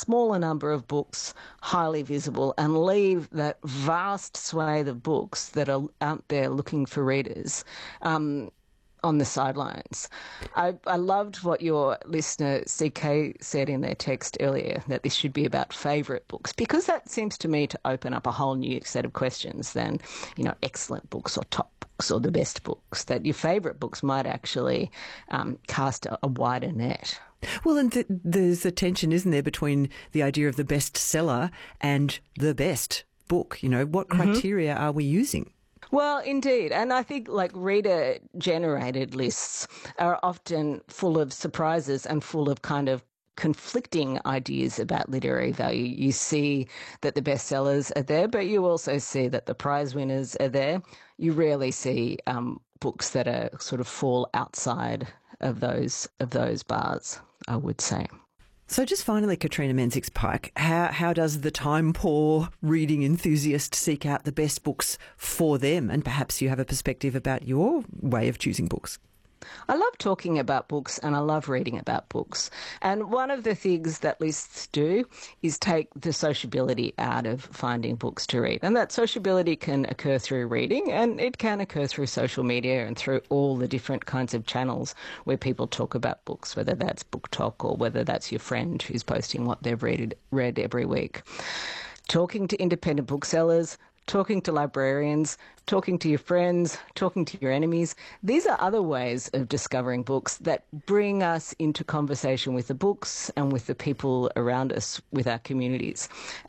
smaller number of books highly visible and leave that vast swathe of books that are out there looking for readers on the sidelines. I loved what your listener CK said in their text earlier, that this should be about favourite books, because that seems to me to open up a whole new set of questions than, excellent books or top books or the best books, that your favourite books might actually cast a wider net. Well, and there's a tension, isn't there, between the idea of the bestseller and the best book? What criteria are we using? Well, indeed. And I think reader-generated lists are often full of surprises and full of kind of conflicting ideas about literary value. You see that the bestsellers are there, but you also see that the prize winners are there. You rarely see books that are sort of fall outside of those bars, I would say. So just finally, Katrina Menzies-Pike, how does the time-poor reading enthusiast seek out the best books for them? And perhaps you have a perspective about your way of choosing books. I love talking about books and I love reading about books. And one of the things that lists do is take the sociability out of finding books to read. And that sociability can occur through reading, and it can occur through social media and through all the different kinds of channels where people talk about books, whether that's Book Talk or whether that's your friend who's posting what they've read every week. Talking to independent booksellers, talking to librarians, talking to your friends, talking to your enemies. These are other ways of discovering books that bring us into conversation with the books and with the people around us, with our communities.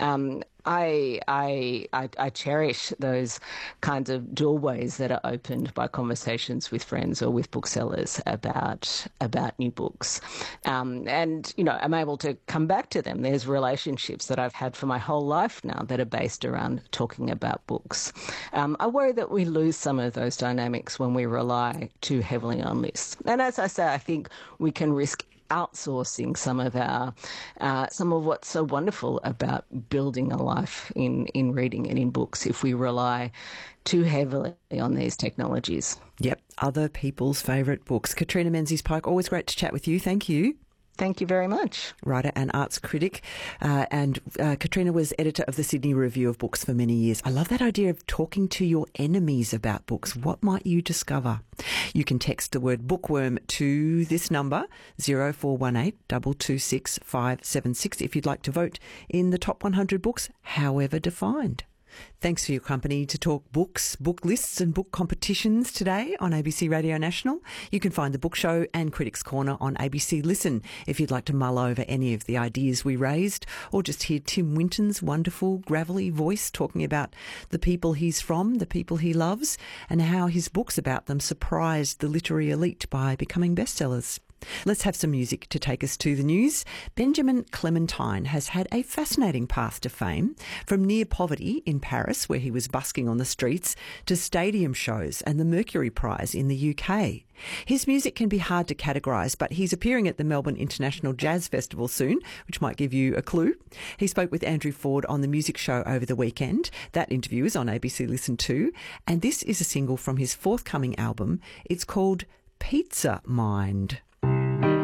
I cherish those kinds of doorways that are opened by conversations with friends or with booksellers about new books. I'm able to come back to them. There's relationships that I've had for my whole life now that are based around talking about books. I worry that we lose some of those dynamics when we rely too heavily on lists. And as I say, I think we can risk outsourcing some of what's so wonderful about building a life in reading and in books if we rely too heavily on these technologies. Yep, other people's favourite books. Katrina Menzies-Pike, always great to chat with you. Thank you. Thank you very much. Writer and arts critic. And Katrina was editor of the Sydney Review of Books for many years. I love that idea of talking to your enemies about books. What might you discover? You can text the word bookworm to this number, 0418 226 576, if you'd like to vote in the top 100 books, however defined. Thanks for your company to talk books, book lists and book competitions today on ABC Radio National. You can find The Book Show and Critics Corner on ABC Listen if you'd like to mull over any of the ideas we raised, or just hear Tim Winton's wonderful gravelly voice talking about the people he's from, the people he loves, and how his books about them surprised the literary elite by becoming bestsellers. Let's have some music to take us to the news. Benjamin Clementine has had a fascinating path to fame, from near poverty in Paris, where he was busking on the streets, to stadium shows and the Mercury Prize in the UK. His music can be hard to categorise, but he's appearing at the Melbourne International Jazz Festival soon, which might give you a clue. He spoke with Andrew Ford on The Music Show over the weekend. That interview is on ABC Listen too. And this is a single from his forthcoming album. It's called Pizza Mind.